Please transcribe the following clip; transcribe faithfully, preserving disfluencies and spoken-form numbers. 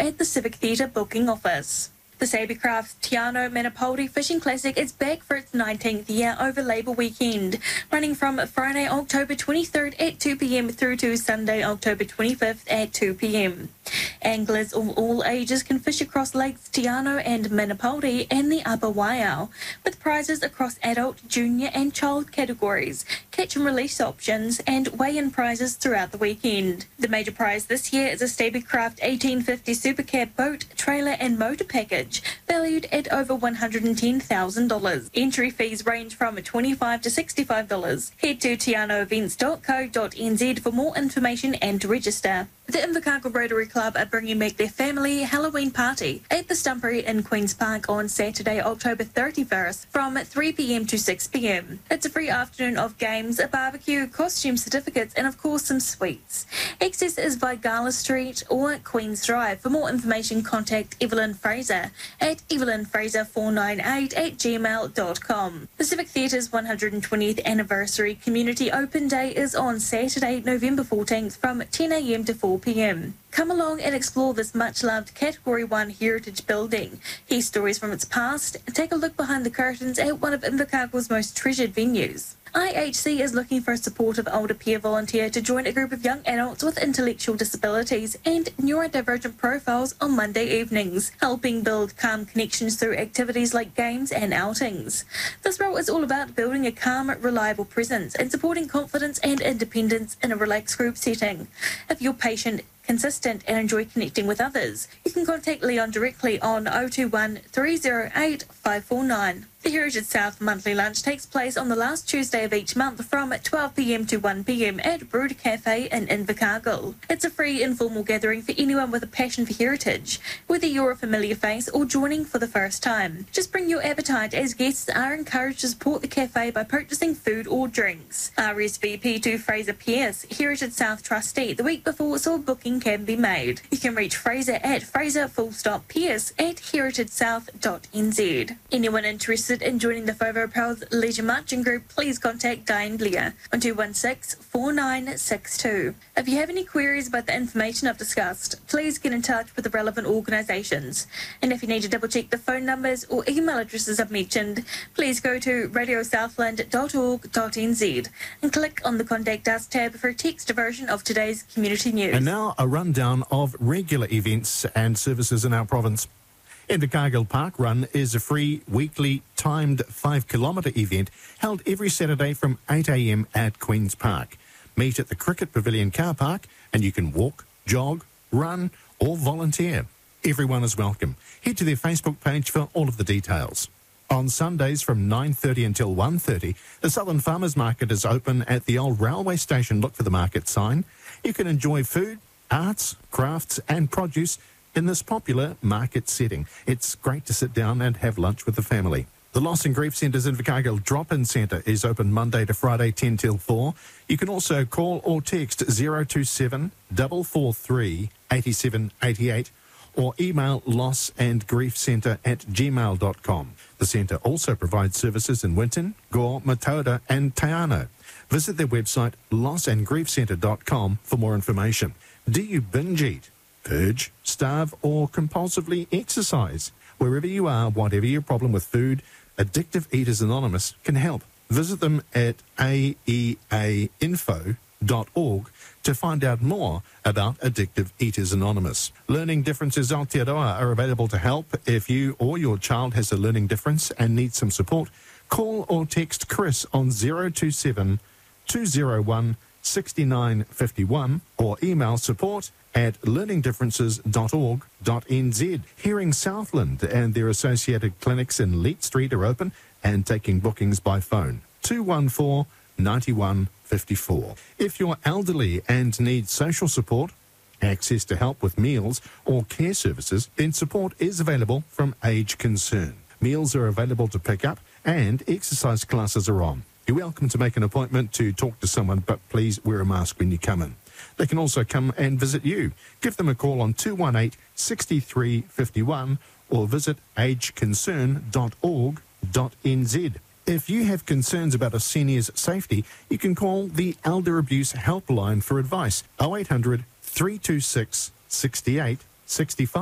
at the Civic Theatre booking office. The Sabercraft Te Anau Manapōuri Fishing Classic is back for its nineteenth year over Labour Weekend, running from Friday, October twenty-third at two p.m. through to Sunday, October twenty-fifth at two p.m. Anglers of all ages can fish across Lakes Te Anau and Manapōuri and the Upper Waiau, with prizes across adult, junior and child categories, catch and release options and weigh-in prizes throughout the weekend. The major prize this year is a Sabercraft eighteen fifty Supercab boat, trailer and motor package, valued at over one hundred ten thousand dollars. Entry fees range from twenty-five dollars to sixty-five dollars. Head to te anau events dot co dot n z for more information and to register. The Invercargill Rotary Club are bringing back their family Halloween party at the Stumpery in Queen's Park on Saturday, October thirty-first from three p.m. to six p.m. It's a free afternoon of games, a barbecue, costume certificates and of course some sweets. Access is by Gala Street or Queen's Drive. For more information, contact Evelyn Fraser at evelyn fraser four nine eight at gmail dot com. The Civic Theatre's one hundred twentieth anniversary community open day is on Saturday, November fourteenth from ten a.m. to four p.m. Come along and explore this much-loved Category one heritage building. Hear stories from its past and take a look behind the curtains at one of Invercargill's most treasured venues. I H C is looking for a supportive older peer volunteer to join a group of young adults with intellectual disabilities and neurodivergent profiles on Monday evenings, helping build calm connections through activities like games and outings. This role is all about building a calm, reliable presence and supporting confidence and independence in a relaxed group setting. If you're patient, consistent and enjoy connecting with others, you can contact Leon directly on oh two one, three oh eight, five four nine. The Heritage South monthly lunch takes place on the last Tuesday of each month from twelve p.m. to one p.m. at Brood Cafe in Invercargill. It's a free informal gathering for anyone with a passion for heritage, whether you're a familiar face or joining for the first time. Just bring your appetite, as guests are encouraged to support the cafe by purchasing food or drinks. R S V P to Fraser Pierce, Heritage South trustee, the week before so a booking can be made. You can reach Fraser at fraser full stop pierce at heritage south dot n z. Anyone interested in joining the Fovo Pals Leisure Marching Group, please contact Diane Blair on two one six, four nine six two. If you have any queries about the information I've discussed, please get in touch with the relevant organisations. And if you need to double check the phone numbers or email addresses I've mentioned, please go to radio southland dot org dot n z and click on the Contact Us tab for a text version of today's community news. And now a rundown of regular events and services in our province. Invercargill Park Run is a free weekly timed five kilometre event held every Saturday from eight a.m. at Queen's Park. Meet at the Cricket Pavilion car park and you can walk, jog, run or volunteer. Everyone is welcome. Head to their Facebook page for all of the details. On Sundays from nine thirty until one thirty, the Southern Farmers Market is open at the old railway station. Look for the market sign. You can enjoy food, arts, crafts and produce in this popular market setting. It's great to sit down and have lunch with the family. The Loss and Grief Centre's Invercargill Drop-In Centre is open Monday to Friday ten till four. You can also call or text zero two seven, four four three, eight seven eight eight or email lossandgriefcentre at gmail dot com. The centre also provides services in Winton, Gore, Matoda and Te Anau. Visit their website loss and grief centre dot com for more information. Do you binge eat, purge, starve or compulsively exercise? Wherever you are, whatever your problem with food, Addictive Eaters Anonymous can help. Visit them at a e a info dot org to find out more about Addictive Eaters Anonymous. Learning Differences Aotearoa are available to help. If you or your child has a learning difference and needs some support, call or text Chris on zero two seven, two zero one, six nine five one or email support at learning differences dot org dot n z. Hearing Southland and their associated clinics in Leet Street are open and taking bookings by phone. two one four, nine one five four. If you're elderly and need social support, access to help with meals or care services, then support is available from Age Concern. Meals are available to pick up and exercise classes are on. You're welcome to make an appointment to talk to someone, but please wear a mask when you come in. They can also come and visit you. Give them a call on two one eight, six three five one or visit age concern dot org dot n z. If you have concerns about a senior's safety, you can call the Elder Abuse Helpline for advice, oh eight hundred, three two six, six eight six five.